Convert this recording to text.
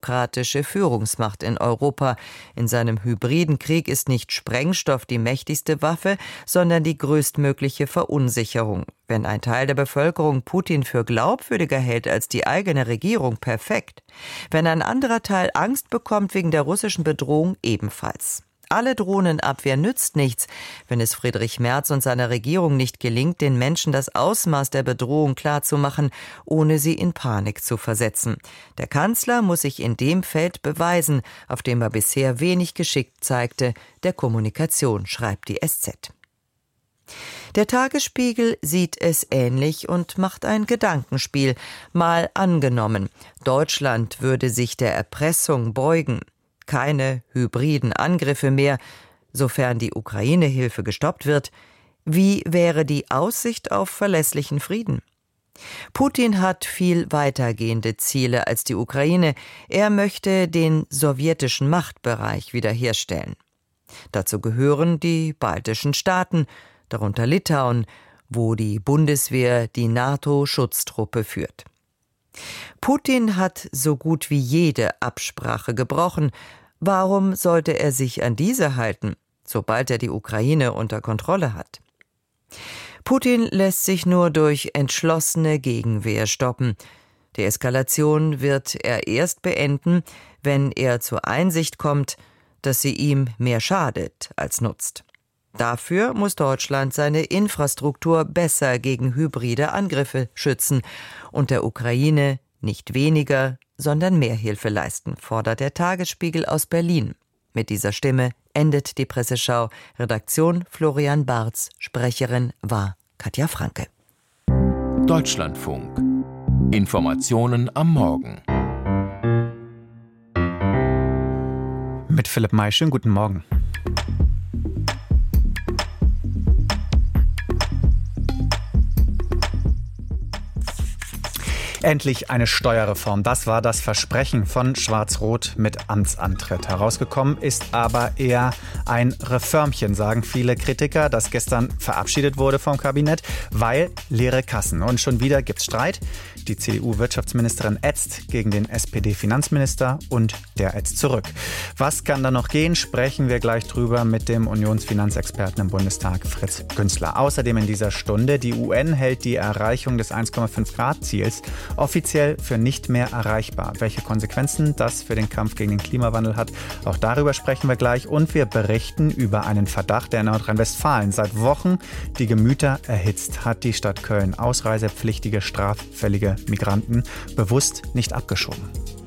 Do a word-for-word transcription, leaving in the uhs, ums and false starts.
autokratische Führungsmacht in Europa. In seinem hybriden Krieg ist nicht Sprengstoff die mächtigste Waffe, sondern die größtmögliche Verunsicherung. Wenn ein Teil der Bevölkerung Putin für glaubwürdiger hält als die eigene Regierung, perfekt. Wenn ein anderer Teil Angst bekommt wegen der russischen Bedrohung, ebenfalls. Alle Drohnenabwehr nützt nichts, wenn es Friedrich Merz und seiner Regierung nicht gelingt, den Menschen das Ausmaß der Bedrohung klarzumachen, ohne sie in Panik zu versetzen. Der Kanzler muss sich in dem Feld beweisen, auf dem er bisher wenig geschickt zeigte, der Kommunikation, schreibt die S Z. Der Tagesspiegel sieht es ähnlich und macht ein Gedankenspiel. Mal angenommen, Deutschland würde sich der Erpressung beugen. Keine hybriden Angriffe mehr, sofern die Ukraine-Hilfe gestoppt wird. Wie wäre die Aussicht auf verlässlichen Frieden? Putin hat viel weitergehende Ziele als die Ukraine. Er möchte den sowjetischen Machtbereich wiederherstellen. Dazu gehören die baltischen Staaten, darunter Litauen, wo die Bundeswehr die NATO-Schutztruppe führt. Putin hat so gut wie jede Absprache gebrochen. Warum sollte er sich an diese halten, sobald er die Ukraine unter Kontrolle hat? Putin lässt sich nur durch entschlossene Gegenwehr stoppen. Die Eskalation wird er erst beenden, wenn er zur Einsicht kommt, dass sie ihm mehr schadet als nutzt. Dafür muss Deutschland seine Infrastruktur besser gegen hybride Angriffe schützen und der Ukraine nicht weniger, sondern mehr Hilfe leisten, fordert der Tagesspiegel aus Berlin. Mit dieser Stimme endet die Presseschau. Redaktion Florian Barz, Sprecherin war Katja Franke. Deutschlandfunk. Informationen am Morgen. Mit Philipp May, schönen guten Morgen. Endlich eine Steuerreform. Das war das Versprechen von Schwarz-Rot mit Amtsantritt. Herausgekommen ist aber eher ein Reformchen, sagen viele Kritiker, das gestern verabschiedet wurde vom Kabinett, weil leere Kassen. Und schon wieder gibt's Streit. Die C D U-Wirtschaftsministerin ätzt gegen den S P D-Finanzminister und der ätzt zurück. Was kann da noch gehen? Sprechen wir gleich drüber mit dem Unionsfinanzexperten im Bundestag, Fritz Günzler. Außerdem in dieser Stunde, die U N hält die Erreichung des eins Komma fünf Grad Ziels offiziell für nicht mehr erreichbar. Welche Konsequenzen das für den Kampf gegen den Klimawandel hat, auch darüber sprechen wir gleich. Und wir berichten über einen Verdacht, der in Nordrhein-Westfalen seit Wochen die Gemüter erhitzt. Hat die Stadt Köln ausreisepflichtige, straffällige Migranten bewusst nicht abgeschoben.